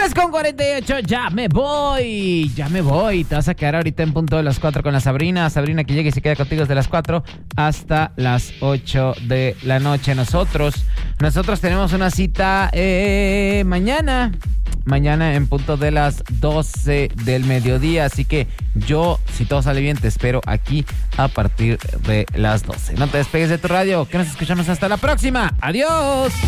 3:48, ya me voy. Te vas a quedar ahorita en punto de las 4 con la Sabrina. Sabrina que llega y se queda contigo desde las 4 hasta las 8 de la noche. Nosotros tenemos una cita mañana en punto de las 12 del mediodía. Así que yo, si todo sale bien, te espero aquí a partir de las 12. No te despegues de tu radio, que nos escuchamos hasta la próxima. Adiós.